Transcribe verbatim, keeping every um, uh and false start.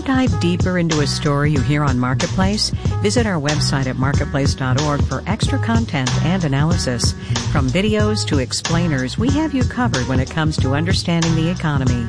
dive deeper into a story you hear on Marketplace? Visit our website at marketplace dot org for extra content and analysis. From videos to explainers, we have you covered when it comes to understanding the economy.